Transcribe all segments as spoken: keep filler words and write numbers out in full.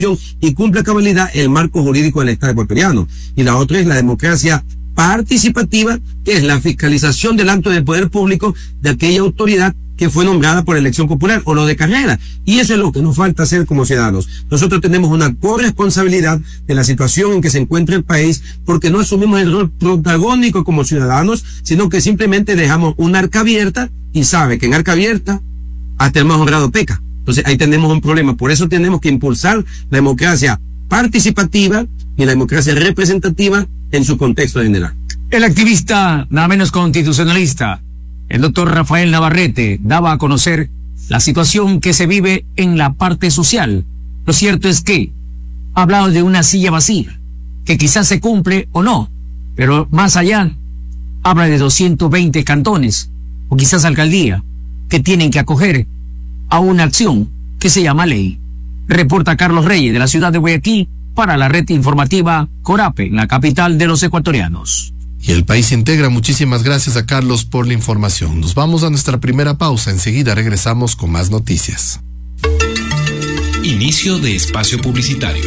y cumpla a cabalidad el marco jurídico del Estado ecuatoriano. Y la otra es la democracia participativa, que es la fiscalización del acto del poder público de aquella autoridad que fue nombrada por elección popular o lo de carrera. Y eso es lo que nos falta hacer como ciudadanos. Nosotros tenemos una corresponsabilidad de la situación en que se encuentra el país, porque no asumimos el rol protagónico como ciudadanos, sino que simplemente dejamos una arca abierta y sabe que en arca abierta hasta el más honrado peca. Entonces ahí tenemos un problema. Por eso tenemos que impulsar la democracia participativa y la democracia representativa en su contexto general. El activista, nada menos constitucionalista, el doctor Rafael Navarrete, daba a conocer la situación que se vive en la parte social. Lo cierto es que ha hablado de una silla vacía, que quizás se cumple o no, pero más allá, habla de doscientos veinte cantones, o quizás alcaldía, que tienen que acoger a una acción que se llama ley. Reporta Carlos Reyes de la ciudad de Guayaquil para la red informativa Corape, en la capital de los ecuatorianos. Y el país se integra. Muchísimas gracias a Carlos por la información. Nos vamos a nuestra primera pausa. Enseguida regresamos con más noticias. Inicio de espacio publicitario.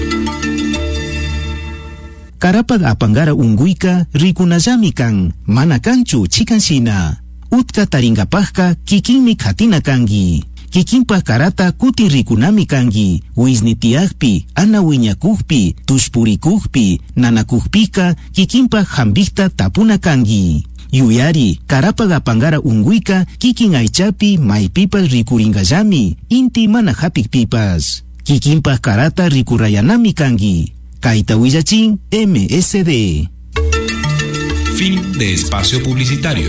Karapag apangara unguika rikunayami kan manakanchu chikanshina. Utka taringapajka kikinmi katina kangi. Kikinpa karata kuti rikunami kangi, wisnitiakpi, anawiñakukpi, tushpurikukpi, nanakukpika, kikinpa jambikta tapuna kangi. Yuyari, karapaga pangara unguika, kikin aichapi, maipipas rikuringayami, inti manajapikpipas. Kikinpa karata rikurayanami kangi. Kaita Willachin, M S D. Fin de espacio publicitario.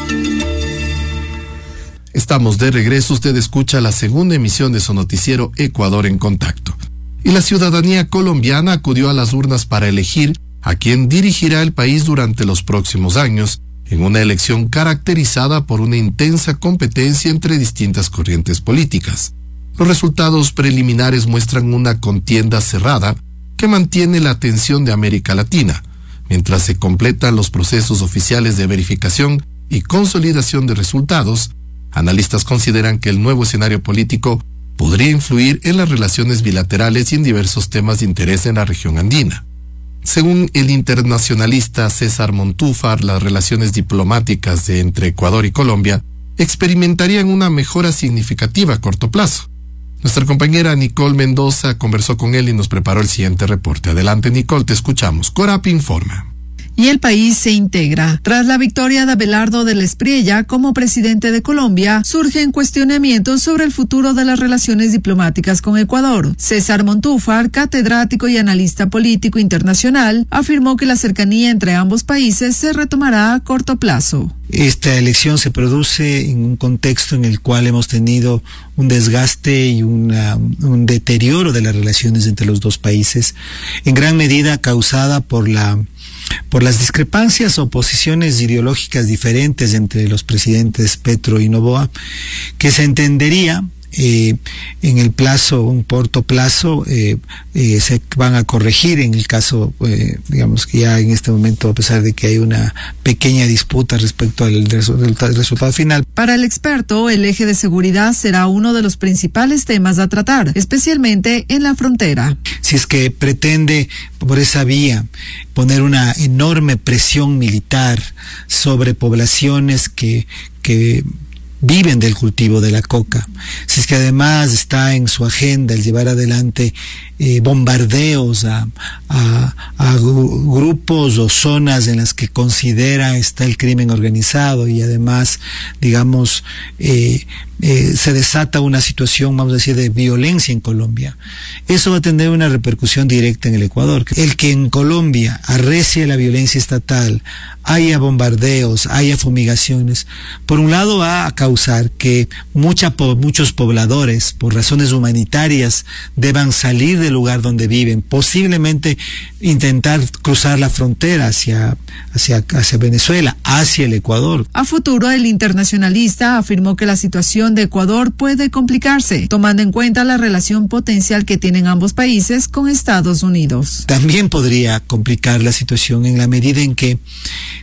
Estamos de regreso. Usted escucha la segunda emisión de su noticiero Ecuador en Contacto. Y la ciudadanía colombiana acudió a las urnas para elegir a quien dirigirá el país durante los próximos años, en una elección caracterizada por una intensa competencia entre distintas corrientes políticas. Los resultados preliminares muestran una contienda cerrada que mantiene la atención de América Latina, mientras se completan los procesos oficiales de verificación y consolidación de resultados. Analistas consideran que el nuevo escenario político podría influir en las relaciones bilaterales y en diversos temas de interés en la región andina. Según el internacionalista César Montúfar, las relaciones diplomáticas de entre Ecuador y Colombia experimentarían una mejora significativa a corto plazo. Nuestra compañera Nicole Mendoza conversó con él y nos preparó el siguiente reporte. Adelante, Nicole, te escuchamos. Corap informa. Y el país se integra. Tras la victoria de Abelardo del Espriella como presidente de Colombia, surgen cuestionamientos sobre el futuro de las relaciones diplomáticas con Ecuador. César Montúfar, catedrático y analista político internacional, afirmó que la cercanía entre ambos países se retomará a corto plazo. Esta elección se produce en un contexto en el cual hemos tenido un desgaste y una, un deterioro de las relaciones entre los dos países, en gran medida causada por la por las discrepancias o posiciones ideológicas diferentes entre los presidentes Petro y Noboa, que se entendería eh, en el plazo, un corto plazo, eh, eh, se van a corregir en el caso, eh, digamos que ya en este momento, a pesar de que hay una pequeña disputa respecto al resultado, resultado final. Para el experto, el eje de seguridad será uno de los principales temas a tratar, especialmente en la frontera. Si es que pretende por esa vía poner una enorme presión militar sobre poblaciones que, que viven del cultivo de la coca, si es que además está en su agenda el llevar adelante eh, bombardeos a, a, a grupos o zonas en las que considera está el crimen organizado y además, digamos, eh, eh, se desata una situación, vamos a decir, de violencia en Colombia. Eso va a tener una repercusión directa en el Ecuador. El que en Colombia arrecie la violencia estatal, haya bombardeos, haya fumigaciones, por un lado va a causar que mucha, po, muchos pobladores, por razones humanitarias, deban salir del lugar donde viven, posiblemente intentar cruzar la frontera hacia, hacia, hacia Venezuela, hacia el Ecuador. A futuro, el internacionalista afirmó que la situación de Ecuador puede complicarse, tomando en cuenta la relación potencial que tienen ambos países con Estados Unidos. También podría complicar la situación en la medida en que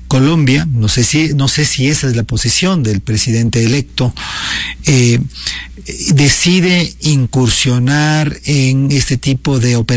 Colombia, no sé si, no sé si esa es la posición del presidente electo, eh, decide incursionar en este tipo de operaciones